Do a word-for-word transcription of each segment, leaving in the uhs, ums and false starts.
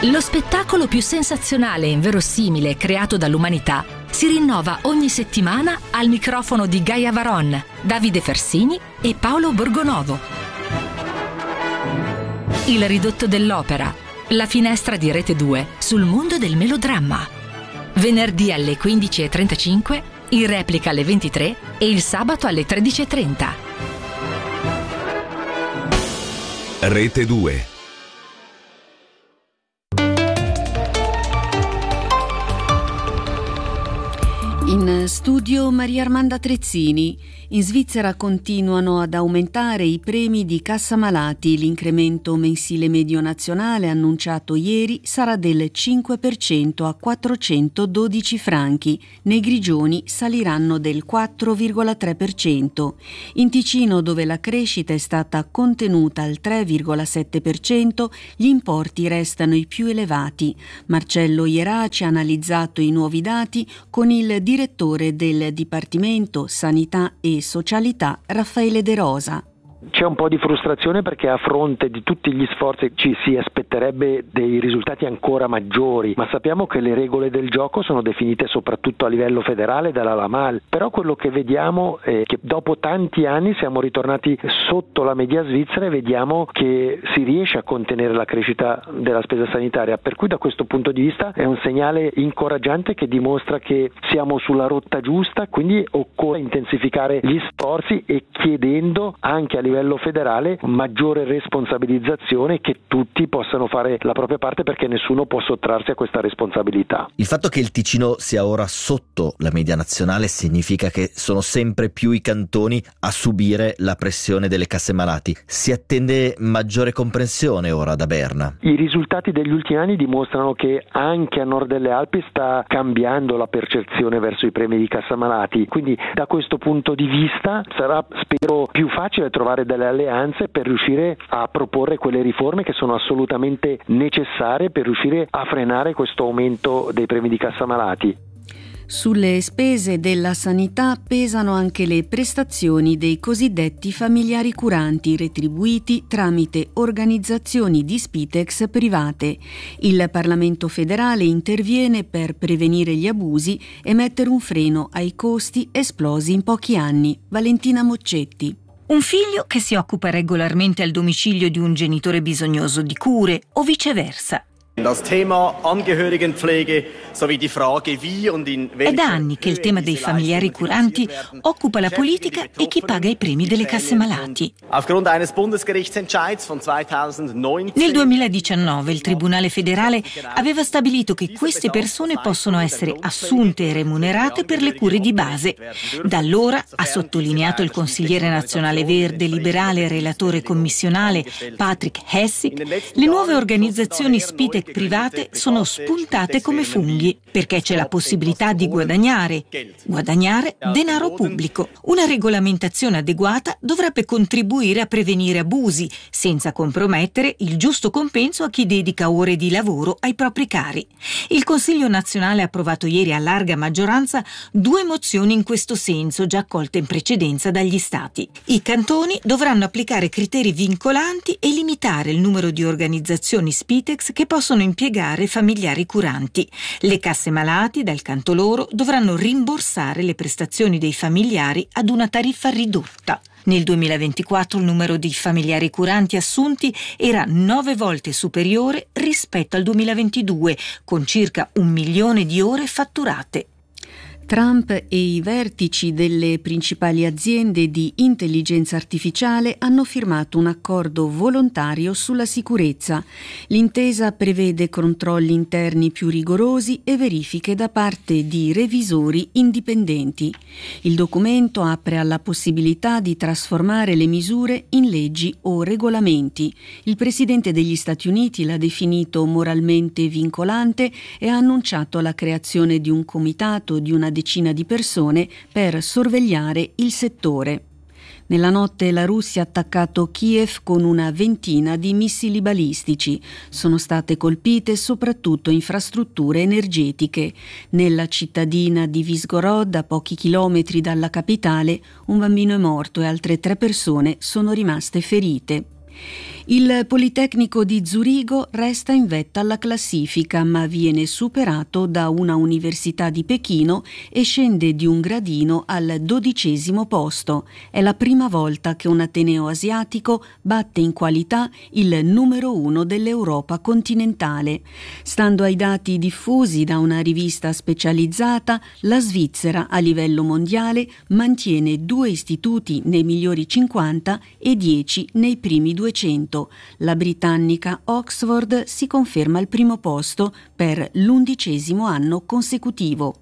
Lo spettacolo più sensazionale e inverosimile creato dall'umanità si rinnova ogni settimana al microfono di Gaia Varon, Davide Fersini e Paolo Borgonovo. Il ridotto dell'opera, la finestra di Rete due sul mondo del melodramma. Venerdì alle quindici e trentacinque, in replica alle ventitré e il sabato alle tredici e trenta. Rete due. In studio Maria Armanda Trezzini. In Svizzera continuano ad aumentare i premi di cassa malati. L'incremento mensile medio nazionale annunciato ieri sarà del cinque per cento a quattrocentododici franchi. Nei Grigioni saliranno del quattro virgola tre per cento. In Ticino, dove la crescita è stata contenuta al tre virgola sette per cento, gli importi restano i più elevati. Marcello Ieraci ha analizzato i nuovi dati con il direttore del Dipartimento Sanità e Socialità Raffaele De Rosa. C'è un po' di frustrazione perché a fronte di tutti gli sforzi ci si aspetterebbe dei risultati ancora maggiori, ma sappiamo che le regole del gioco sono definite soprattutto a livello federale dalla LAMAL, però quello che vediamo è che dopo tanti anni siamo ritornati sotto la media svizzera e vediamo che si riesce a contenere la crescita della spesa sanitaria, per cui da questo punto di vista è un segnale incoraggiante che dimostra che siamo sulla rotta giusta, quindi occorre intensificare gli sforzi e chiedendo anche a livello federale maggiore responsabilizzazione, che tutti possano fare la propria parte perché nessuno può sottrarsi a questa responsabilità. Il fatto che il Ticino sia ora sotto la media nazionale significa che sono sempre più i cantoni a subire la pressione delle casse malati. Si attende maggiore comprensione ora da Berna. I risultati degli ultimi anni dimostrano che anche a nord delle Alpi sta cambiando la percezione verso i premi di cassa malati, quindi da questo punto di vista sarà, spero, più facile trovare delle alleanze per riuscire a proporre quelle riforme che sono assolutamente necessarie per riuscire a frenare questo aumento dei premi di cassa malati. Sulle spese della sanità pesano anche le prestazioni dei cosiddetti familiari curanti retribuiti tramite organizzazioni di Spitex private. Il Parlamento federale interviene per prevenire gli abusi e mettere un freno ai costi esplosi in pochi anni. Valentina Moccetti. Un figlio che si occupa regolarmente al domicilio di un genitore bisognoso di cure o viceversa. Das Thema Angehörigenpflege sowie die Frage wie und in È da anni che il tema dei familiari curanti occupa la politica e chi paga i premi delle casse malati. Aufgrund eines Bundesgerichtsentscheids von zweitausendneunzehn Nel duemiladiciannove il Tribunale federale aveva stabilito che queste persone possono essere assunte e remunerate per le cure di base. Da allora, ha sottolineato il consigliere nazionale verde, liberale e relatore commissionale Patrick Hessig, le nuove organizzazioni Spitex private sono spuntate come funghi perché c'è la possibilità di guadagnare, guadagnare denaro pubblico. Una regolamentazione adeguata dovrebbe contribuire a prevenire abusi senza compromettere il giusto compenso a chi dedica ore di lavoro ai propri cari. Il Consiglio nazionale ha approvato ieri a larga maggioranza due mozioni in questo senso, già accolte in precedenza dagli Stati. I cantoni dovranno applicare criteri vincolanti e limitare il numero di organizzazioni Spitex che possono impiegare familiari curanti. Le casse malati, dal canto loro, dovranno rimborsare le prestazioni dei familiari ad una tariffa ridotta. Nel duemilaventiquattro il numero di familiari curanti assunti era nove volte superiore rispetto al duemilaventidue, con circa un milione di ore fatturate. Trump e i vertici delle principali aziende di intelligenza artificiale hanno firmato un accordo volontario sulla sicurezza. L'intesa prevede controlli interni più rigorosi e verifiche da parte di revisori indipendenti. Il documento apre alla possibilità di trasformare le misure in leggi o regolamenti. Il presidente degli Stati Uniti l'ha definito moralmente vincolante e ha annunciato la creazione di un comitato di una decina di persone per sorvegliare il settore. Nella notte la Russia ha attaccato Kiev con una ventina di missili balistici. Sono state colpite soprattutto infrastrutture energetiche. Nella cittadina di Vyšhgorod, a pochi chilometri dalla capitale, un bambino è morto e altre tre persone sono rimaste ferite. Il Politecnico di Zurigo resta in vetta alla classifica, ma viene superato da una università di Pechino e scende di un gradino al dodicesimo posto. È la prima volta che un ateneo asiatico batte in qualità il numero uno dell'Europa continentale. Stando ai dati diffusi da una rivista specializzata, la Svizzera a livello mondiale mantiene due istituti nei migliori cinquanta e dieci nei primi duecento. La britannica Oxford si conferma al primo posto per l'undicesimo anno consecutivo.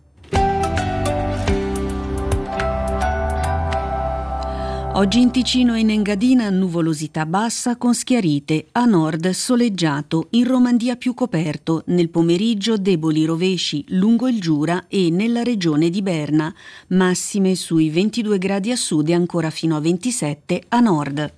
Oggi in Ticino e in Engadina nuvolosità bassa con schiarite, a nord soleggiato, in Romandia più coperto, nel pomeriggio deboli rovesci lungo il Giura e nella regione di Berna, massime sui ventidue gradi a sud e ancora fino a ventisette a nord.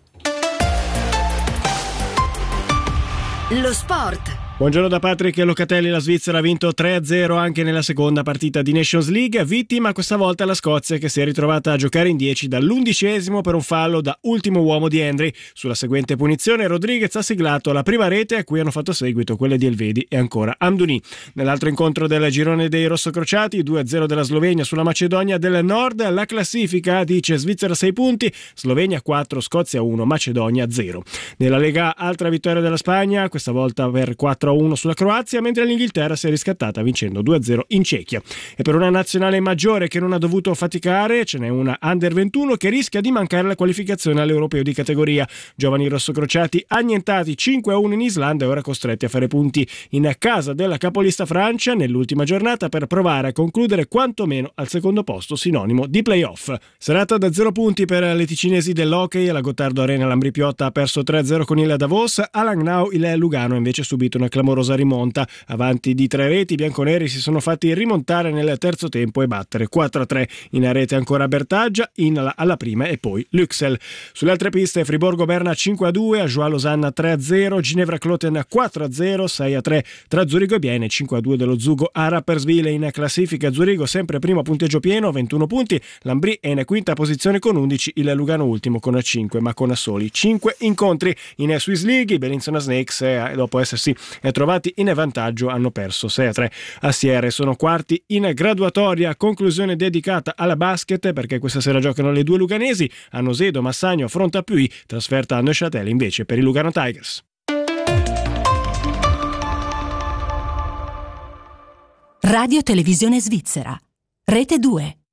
Lo sport. Buongiorno da Patrick Locatelli. La Svizzera ha vinto tre a zero anche nella seconda partita di Nations League, vittima questa volta la Scozia, che si è ritrovata a giocare in dieci dall'undicesimo per un fallo da ultimo uomo di Henry. Sulla seguente punizione Rodriguez ha siglato la prima rete, a cui hanno fatto seguito quelle di Elvedi e ancora Amdouni. Nell'altro incontro del girone dei rossocrociati, due a zero della Slovenia sulla Macedonia del Nord. La classifica dice Svizzera sei punti, Slovenia quattro, Scozia uno, Macedonia zero. Nella Lega altra vittoria della Spagna, questa volta per quattro a uno sulla Croazia, mentre l'Inghilterra si è riscattata vincendo due a zero in Cechia. E per una nazionale maggiore che non ha dovuto faticare, ce n'è una under ventuno che rischia di mancare la qualificazione all'Europeo di categoria. Giovani rossocrociati annientati cinque a uno in Islanda e ora costretti a fare punti in casa della capolista Francia nell'ultima giornata per provare a concludere quantomeno al secondo posto, sinonimo di play-off. Serata da zero punti per le ticinesi dell'hockey. La Gottardo Arena Lambri Piotta ha perso tre a zero con il Davos. A Langnau il Lugano ha invece subito una clamorosa rimonta. Avanti di tre reti, i bianconeri si sono fatti rimontare nel terzo tempo e battere quattro a tre. In rete ancora Bertaggia, in alla prima e poi Luxel. Sulle altre piste Friburgo Berna cinque a due, Ajoie Losanna tre a zero, Ginevra Kloten quattro a zero, sei a tre tra Zurigo e Bienne, cinque a due dello Zugo a Rapperswil. In classifica Zurigo sempre primo a punteggio pieno, ventuno punti, Lambri è in quinta posizione con undici, il Lugano ultimo con cinque ma con soli cinque incontri. In Swiss League i Bellinzona Snakes, eh, dopo essersi trovati in vantaggio, hanno perso sei a tre a Sierre. Sono quarti in graduatoria, conclusione dedicata alla basket perché questa sera giocano le due luganesi. A Nosedo Massagno affronta Puy, trasferta a Neuchâtel invece per i Lugano Tigers. Radio Televisione Svizzera, Rete due.